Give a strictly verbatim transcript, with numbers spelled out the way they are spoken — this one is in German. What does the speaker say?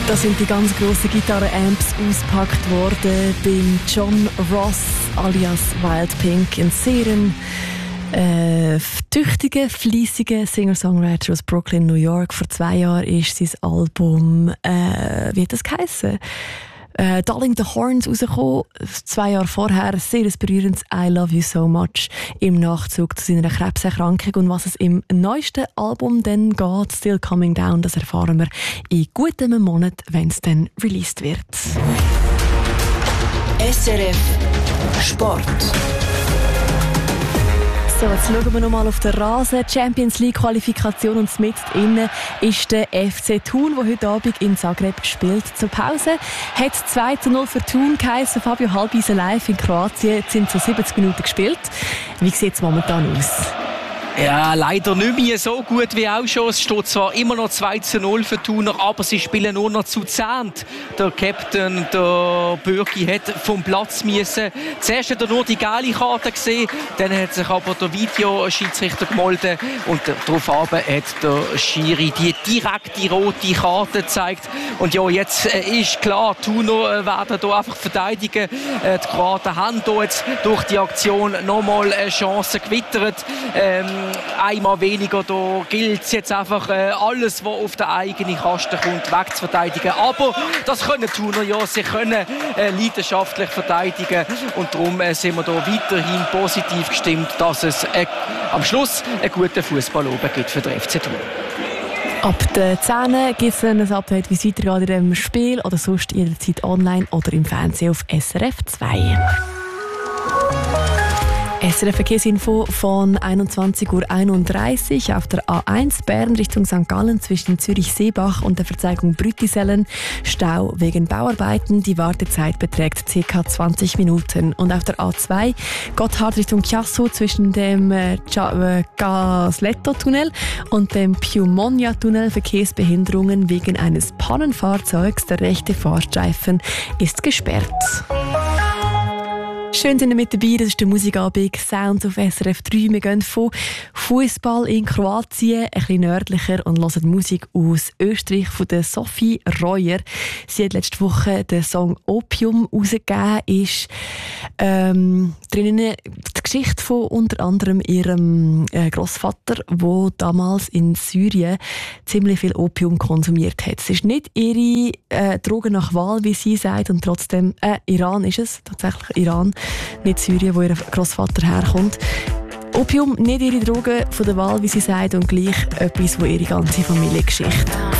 Da sind die ganz grossen Gitarren-Amps ausgepackt worden beim John Ross alias Wild Pink, ein sehr äh, tüchtiger, fleissiger Singer-Songwriter aus Brooklyn, New York. Vor zwei Jahren ist sein Album, äh, wie hat das geheissen? Äh, Darling the Horns rausgekommen, zwei Jahre vorher, sehr ein berührendes I Love You So Much im Nachzug zu seiner Krebserkrankung. Und was es im neuesten Album dann geht, Still Coming Down, das erfahren wir in gutem Monat, wenn es dann released wird. S R F Sport. So, jetzt schauen wir noch mal auf den Rasen. Champions League Qualifikation und mit innen ist der F C Thun, der heute Abend in Zagreb spielt. Zur Pause hat es zwei zu null für Thun geheissen. Fabio Halbisen live in Kroatien. Jetzt sind so siebzig Minuten gespielt. Wie sieht es momentan aus? Ja, leider nicht mehr so gut wie auch schon. Es steht zwar immer noch zwei zu null für Thuner, aber sie spielen nur noch zu zehnt. Der Captain, der Bürki, hat vom Platz müssen. Zuerst hat er nur die gelbe Karte gesehen, dann hat sich aber der Videoschiedsrichter gemeldet und darauf hat der Schiri die direkte rote Karte gezeigt. Und ja, jetzt ist klar, Thuner werden hier einfach verteidigen. Die Kroaten haben hier jetzt durch die Aktion nochmal eine Chance gewittert. Ähm, einmal weniger, da gilt es jetzt einfach, äh, alles, was auf den eigenen Kasten kommt, wegzuverteidigen. Aber das können Thuner ja, sie können äh, leidenschaftlich verteidigen und darum äh, sind wir da weiterhin positiv gestimmt, dass es äh, am Schluss einen guten Fußball oben gibt für den F C Thun. Ab der zehn gibt es ein Update, wie es weitergeht in diesem Spiel oder sonst jederzeit online oder im Fernsehen auf S R F zwei. S R F Verkehrsinfo von einundzwanzig Uhr einunddreißig auf der A eins Bern Richtung Sankt Gallen zwischen Zürich-Seebach und der Verzeigung Brüttisellen. Stau wegen Bauarbeiten. Die Wartezeit beträgt ca. zwanzig Minuten. Und auf der A zwei Gotthard Richtung Chiasso zwischen dem äh, Gasletto-Tunnel und dem Piemonja-Tunnel Verkehrsbehinderungen wegen eines Pannenfahrzeugs. Der rechte Fahrstreifen ist gesperrt. Schön sind ihr mit dabei, das ist der Musikabend Sounds auf S R F drei. Wir gehen von Fußball in Kroatien, ein bisschen nördlicher, und hören Musik aus Österreich von der Sophie Reuer. Sie hat letzte Woche den Song Opium rausgegeben, ist ähm, drinnen die Geschichte von unter anderem ihrem äh, Grossvater, der damals in Syrien ziemlich viel Opium konsumiert hat. Es ist nicht ihre äh, Droge nach Wahl, wie sie sagt, und trotzdem, äh, Iran ist es, tatsächlich Iran, nicht Syrien, wo ihr Grossvater herkommt. Opium, nicht ihre Droge von der Wahl, wie sie sagt, und gleich etwas, wo ihre ganze Familiengeschichte